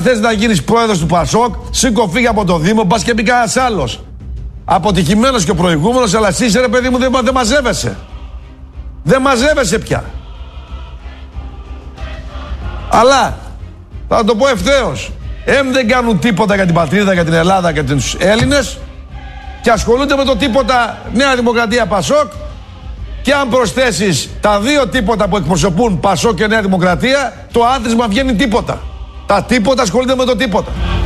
Θες να γίνεις πρόεδρος του Πασόκ, σήκω φύγε από το Δήμο, μπας και μπει κανένας άλλος. Αποτυχημένος και ο προηγούμενος, αλλά εσύ ρε παιδί μου δεν μαζεύεσαι. Δεν μαζεύεσαι πια. Αλλά, θα το πω ευθέως, δεν κάνουν τίποτα για την πατρίδα, για την Ελλάδα, για τους Έλληνες και ασχολούνται με το τίποτα Νέα Δημοκρατία Πασόκ και αν προσθέσεις τα δύο τίποτα που εκπροσωπούν Πασόκ και Νέα Δημοκρατία, το άθροισμα βγαίνει τίποτα. Τα τίποτα ασχολούνται με το τίποτα.